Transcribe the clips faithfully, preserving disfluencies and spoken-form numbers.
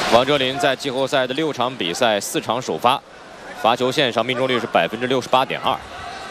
王哲林在季后赛的六场比赛四场首发，罚球线上命中率是百分之六十八点二。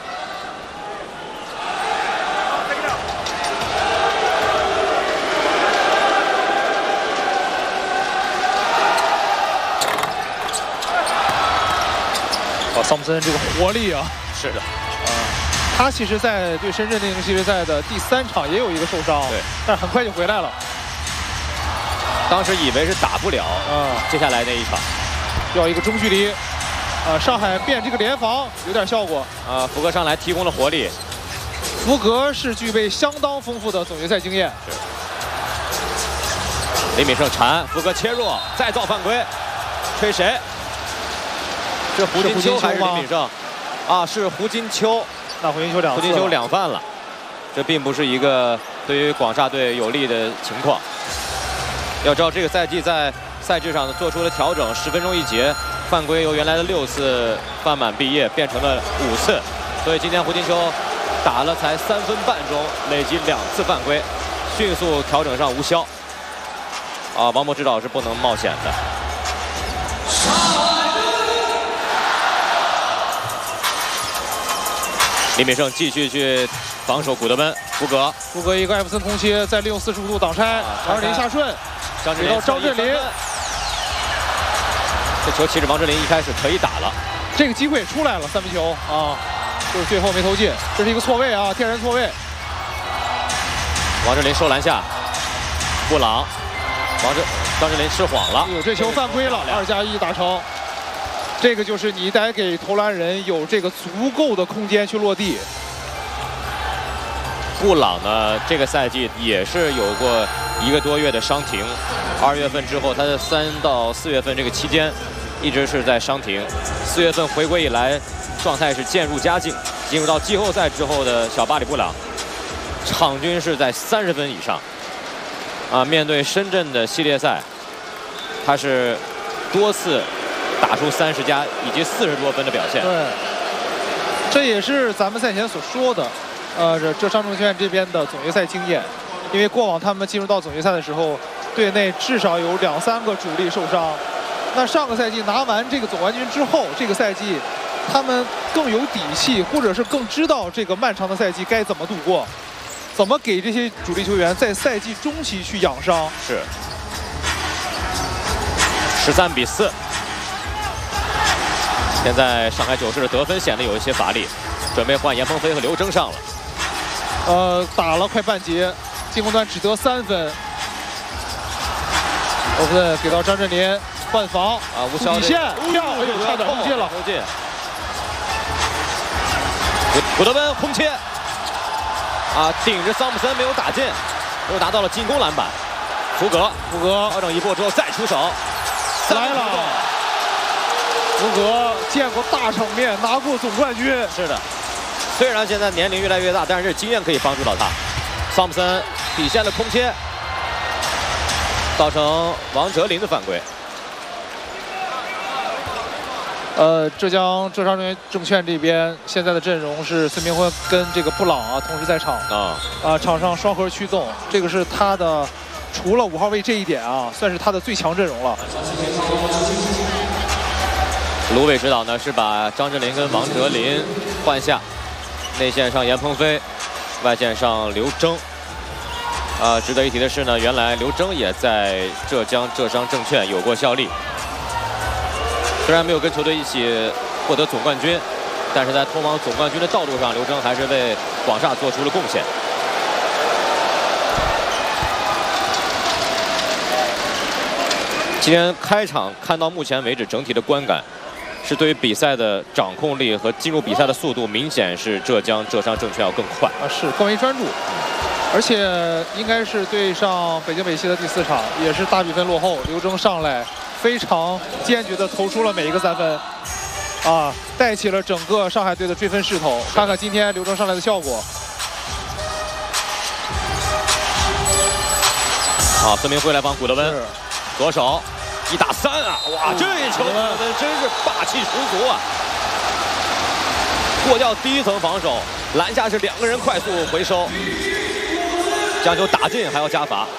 哦，桑普森这个活力啊， 是的， 啊，他其实，在对深圳那个系列赛的第三场也有一个受伤， 对， 但是很快就回来了。 当时以为是打不了， 啊， 接下来那一场要一个中距离，啊，上海变这个联防有点效果。 啊，福格上来提供了活力。 福格是具备相当丰富的总决赛经验。 李敏胜缠，福格切入，再造犯规，吹谁？是胡金秋还是李敏胜？啊，是胡金秋。 那胡金秋两胡金秋两犯了，这并不是一个对于广厦队有利的情况。 要知道，这个赛季在赛制上做出了调整，十分钟一节，犯规由原来的六次犯满毕业变成了五次，所以今天胡金秋打了才三分半钟，累积两次犯规，迅速调整上无效。啊，王博指导是不能冒险的。李敏胜继续去防守古德温，福格， 福格一个艾弗森空切，再利用四十五度挡拆，张镇麟下顺。 张镇麟到张镇麟， 这球其实王哲林一开始可以打了， 这个机会出来了，三分球啊，就是最后没投进，这是一个错位啊，天然错位。 王哲林收篮下，布朗，王哲张镇麟吃晃了， 有这球犯规了，二加一达成。这个就是你得给投篮人有这个足够的空间去落地。 布朗呢，这个赛季也是有过一个多月的伤停，二月份之后，他的三到四月份这个期间，一直是在伤停。四月份回归以来，状态是渐入佳境。进入到季后赛之后的小巴里布朗，场均是在三十分以上。啊，面对深圳的系列赛，他是多次打出三十加以及四十多分的表现。 对，这也是咱们赛前所说的。 呃，这这上证券这边的总决赛经验，因为过往他们进入到总决赛的时候，队内至少有两三个主力受伤。那上个赛季拿完这个总冠军之后，这个赛季他们更有底气，或者是更知道这个漫长的赛季该怎么度过，怎么给这些主力球员在赛季中期去养伤。 是，十三比四。现在上海九市的得分显得有一些乏力，准备换严鹏飞和刘铮上了。 呃，打了快半节，进攻端只得三分。欧文给到张镇麟换防啊，无效底线跳，哎呦，差点投进了， 投进。古古德温空切，啊，顶着桑普森没有打进，又拿到了进攻篮板。福格， 福格调整一波之后再出手， 来了。福格见过大场面，拿过总冠军。 是的。 虽然现在年龄越来越大，但是这经验可以帮助到他。桑普森底线的空切，造成王哲林的犯规。 呃，浙江浙商证券这边现在的阵容是孙明辉跟这个布朗啊同时在场啊啊，场上双核驱动，这个是他的除了五号位这一点啊，算是他的最强阵容了。 卢伟指导呢是把张镇麟跟王哲林换下。 内线上严鹏飞，外线上刘铮。啊，值得一提的是呢，原来刘铮也在浙江浙商证券有过效力。虽然没有跟球队一起获得总冠军，但是在通往总冠军的道路上，刘铮还是为广厦做出了贡献。今天开场看到目前为止整体的观感。 是对于比赛的掌控力和进入比赛的速度，明显是浙江浙商证券要更快啊，是更为专注，而且应该是对上北京北溪的第四场，也是大比分落后，刘铮上来非常坚决地投出了每一个三分，啊，带起了整个上海队的追分势头。看看今天刘铮上来的效果。 好，孙明辉来帮古德温，左手。 一打三啊！哇，这一球真是霸气十足啊！过掉第一层防守，篮下是两个人快速回收，将球打进还要加罚。